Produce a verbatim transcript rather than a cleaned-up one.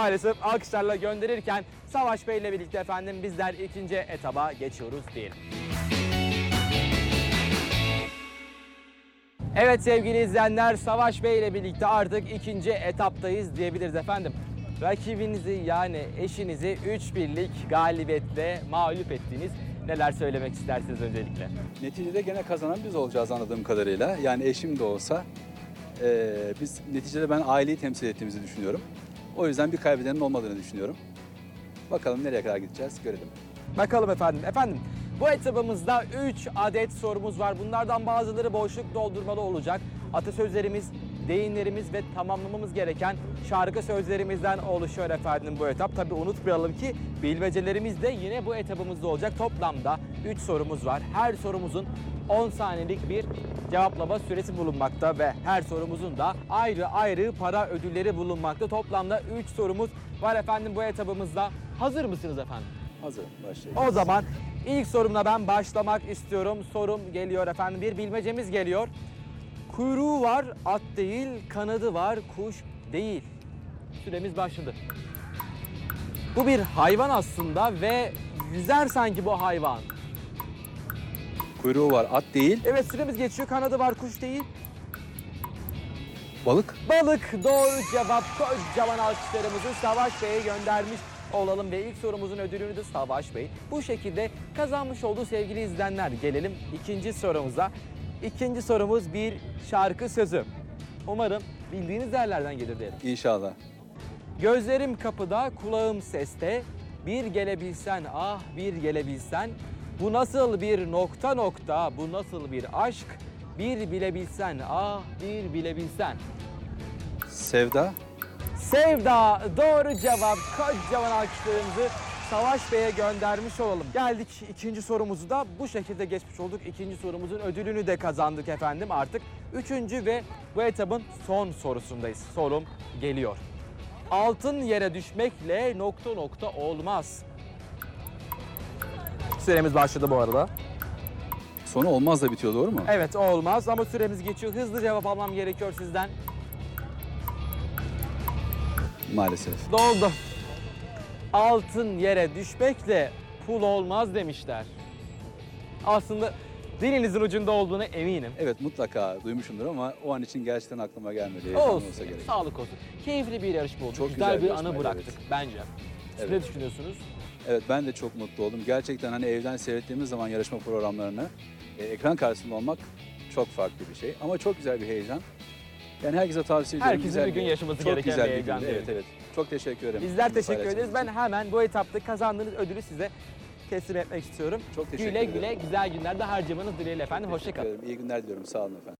maalesef alkışlarla gönderirken Savaş Bey ile birlikte efendim bizler ikinci etaba geçiyoruz diyelim. Evet sevgili izleyenler, Savaş Bey ile birlikte artık ikinci etaptayız diyebiliriz efendim. Rakibinizi yani eşinizi üç birlik galibiyetle mağlup ettiniz. Neler söylemek istersiniz öncelikle? Neticede gene kazanan biz olacağız anladığım kadarıyla. Yani eşim de olsa e, biz neticede ben aileyi temsil ettiğimizi düşünüyorum. O yüzden bir kaybedenin olmadığını düşünüyorum. Bakalım nereye kadar gideceğiz görelim. Bakalım efendim. Efendim bu etabımızda üç adet sorumuz var. Bunlardan bazıları boşluk doldurmalı olacak. Atasözlerimiz, deyimlerimiz ve tamamlamamız gereken şarkı sözlerimizden oluşuyor efendim bu etap. Tabii unutmayalım ki bilmecelerimiz de yine bu etabımızda olacak. Toplamda üç sorumuz var. Her sorumuzun on saniyelik bir cevaplama süresi bulunmakta ve her sorumuzun da ayrı ayrı para ödülleri bulunmakta. Toplamda üç sorumuz var efendim bu etabımızda. Hazır mısınız efendim? Hazırım, başlayalım. O zaman ilk sorumla ben başlamak istiyorum. Sorum geliyor efendim. Bir bilmecemiz geliyor. Kuyruğu var, at değil, kanadı var, kuş değil. Süremiz başladı. Bu bir hayvan aslında ve yüzer sanki bu hayvan. Kuyruğu var, at değil, Evet süremiz geçiyor. Kanadı var, kuş değil. balık. Balık doğru cevap. Kocaman alkışlarımızı Savaş Bey'e göndermiş olalım ve ilk sorumuzun ödülünü de Savaş Bey bu şekilde kazanmış olduğu sevgili izleyenler. Gelelim ikinci sorumuza. İkinci sorumuz bir şarkı sözü. Umarım bildiğiniz yerlerden gelir diyelim. İnşallah. Gözlerim kapıda, kulağım seste. Bir gelebilsen, ah bir gelebilsen. Bu nasıl bir nokta nokta, bu nasıl bir aşk. Bir bilebilsen, ah bir bilebilsen. Sevda. Sevda doğru cevap. Kocaman alkışlarımızı Savaş Bey'e göndermiş olalım. Geldik ikinci sorumuzu da bu şekilde geçmiş olduk. İkinci sorumuzun ödülünü de kazandık efendim artık. Üçüncü ve bu etabın son sorusundayız. Sorum geliyor. Altın yere düşmekle nokta nokta olmaz. Süremiz başladı bu arada. Sonu olmaz da bitiyor, doğru mu? Evet olmaz ama süremiz geçiyor. Hızlı cevap almam gerekiyor sizden. Maalesef. Doldu. Altın yere düşmekle pul olmaz demişler. Aslında dilinizin ucunda olduğuna eminim. Evet, mutlaka duymuşumdur ama o an için gerçekten aklıma gelmedi. Heyecanlı Olsun, olsa gerek. sağlık olsun. Keyifli bir yarışma oldu. Çok güzel, güzel bir bir yarışmaydı, anı bıraktık evet. bence. Siz Evet. ne düşünüyorsunuz? Evet, ben de çok mutlu oldum. Gerçekten hani evden seyrettiğimiz zaman yarışma programlarını e, ekran karşısında olmak çok farklı bir şey. Ama çok güzel bir heyecan. Yani herkese tavsiye ediyorum. Herkesin Güzel bir gün yaşaması çok gereken güzel bir heyecan gündü. değil Evet, evet. Çok teşekkür ederim. Bizler Bunu teşekkür paylaştığınız ederiz. Ben için. hemen bu etapta kazandığınız ödülü size teslim etmek istiyorum. Çok teşekkür Güle ederim. güle güzel günlerde harcamanız dileğiyle efendim. Teşekkür Hoşça kalın. ederim. İyi günler diliyorum. Sağ olun efendim.